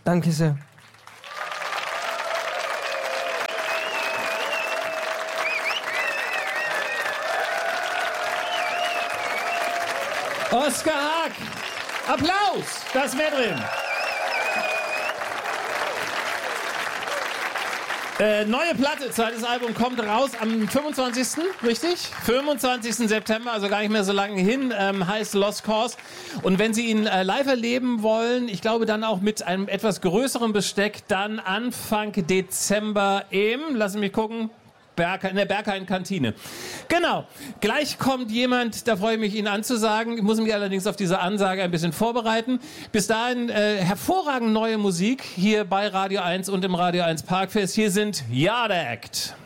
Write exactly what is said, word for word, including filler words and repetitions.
Danke sehr. Oskar Haag. Applaus. Das wäre drin. Äh, neue Platte, zweites Album kommt raus am fünfundzwanzigsten Richtig? fünfundzwanzigsten September, also gar nicht mehr so lange hin, ähm, heißt Lost Cause. Und wenn Sie ihn äh, live erleben wollen, ich glaube dann auch mit einem etwas größeren Besteck, dann Anfang Dezember im, lassen Sie mich gucken, Berka, in der Berghain-Kantine. Genau. Gleich kommt jemand, da freue ich mich, Ihnen anzusagen. Ich muss mich allerdings auf diese Ansage ein bisschen vorbereiten. Bis dahin äh, hervorragend neue Musik hier bei Radio eins und im Radio eins Parkfest. Hier sind Yard Act.